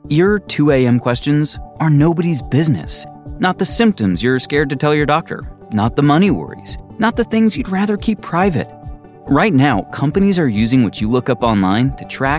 Your 2 a.m. questions are nobody's business. Not the symptoms you're scared to tell your doctor. Not the money worries. Not the things you'd rather keep private. Right now, companies are using what you look up online to track